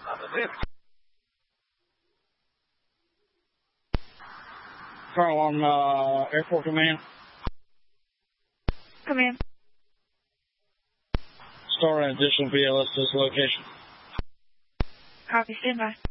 Carl on Airport Command. Command. Start an additional BLS to this location. Copy, stand by.